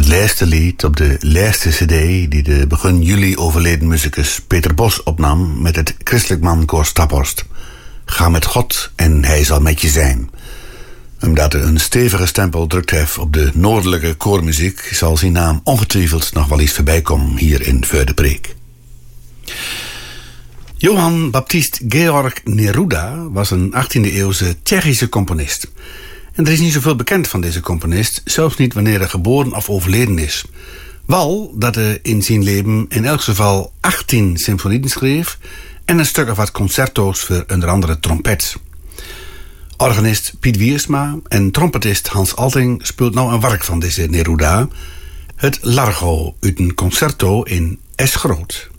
het laatste lied op de laatste cd die de begin juli overleden muzikus Peter Bos opnam met het christelijk mankoor Staphorst. Ga met God en hij zal met je zijn. Omdat hij een stevige stempel drukt heeft op de noordelijke koormuziek, zal zijn naam ongetwijfeld nog wel eens voorbij komen hier in Vuurdepreek. Johann Baptist Georg Neruda was een 18e-eeuwse Tsjechische componist. En er is niet zoveel bekend van deze componist, zelfs niet wanneer hij geboren of overleden is. Wel dat hij in zijn leven in elk geval 18 symfonieën schreef en een stuk of wat concerto's voor onder andere trompet. Organist Piet Wiersma en trompetist Hans Alting speelt nou een werk van deze Neruda, het Largo uit een concerto in S groot.